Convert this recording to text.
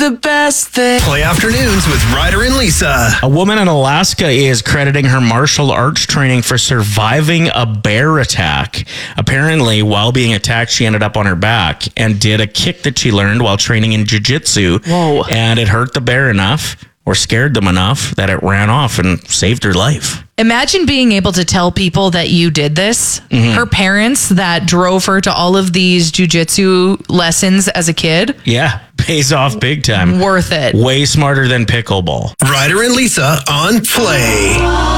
the best thing. Play afternoons with Ryder and Lisa. A woman in Alaska is crediting her martial arts training for surviving a bear attack. Apparently, while being attacked, she ended up on her back and did a kick that she learned while training in jiu-jitsu. Whoa. And it hurt the bear enough or scared them enough that it ran off and saved her life. Imagine being able to tell people that you did this. Her parents that drove her to all of these jujitsu lessons as a kid. Yeah, pays off big time. Worth it. Way smarter than pickleball. Ryder and Lisa on Play.